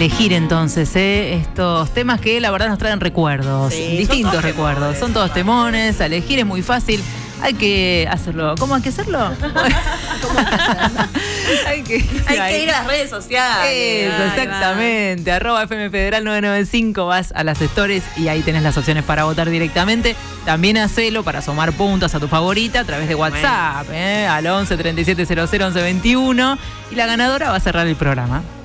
elegir entonces estos temas que la verdad nos traen recuerdos, Sí, distintos recuerdos. Son todos temones, a elegir es muy fácil. Hay que hacerlo. ¿Cómo hay que hacerlo? hay que ir a las redes sociales. Eso, exactamente. @FM Federal 995, vas a las stories y ahí tenés las opciones para votar directamente. También hacelo para sumar puntos a tu favorita a través de WhatsApp, al 11 37 00 11 21. Y la ganadora va a cerrar el programa.